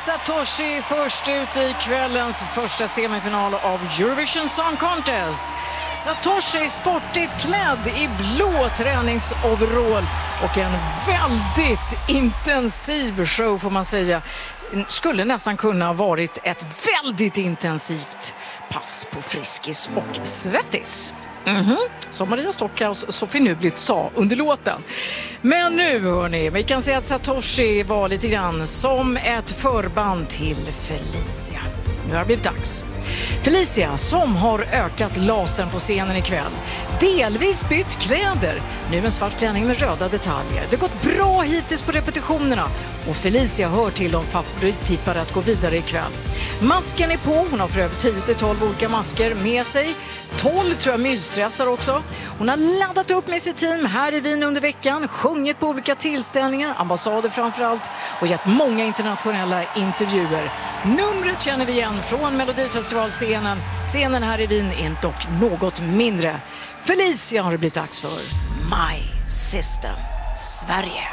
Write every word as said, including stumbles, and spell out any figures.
Satoshi först ut i kvällens första semifinal av Eurovision Song Contest. Satoshi sportigt klädd i blå träningsoverall och en väldigt intensiv show får man säga. Skulle nästan kunna ha varit ett väldigt intensivt pass på Friskis och Svettis. Mm-hmm. Som Maria Stockhaus och Sofie Nublitz sa under låten. Men nu hörni, vi kan säga att Satoshi var lite grann som ett förband till Felicia. Nu har det blivit dags. Felicia som har ökat lasern på scenen ikväll. Delvis bytt kläder. Nu en svart klänning med röda detaljer. Det har gått bra hittills på repetitionerna. Och Felicia hör till de favorittippare att gå vidare ikväll. Masken är på. Hon har för över tio till tolv olika masker med sig. tolv tror jag mysstressar också. Hon har laddat upp med sitt team här i Wien under veckan. Sjungit på olika tillställningar, ambassader framförallt. Och gett många internationella intervjuer. Numret känner vi igen från Melodifestivalscenen. Scenen här i Wien är dock något mindre. Felicia har det blivit dags för My System Sverige.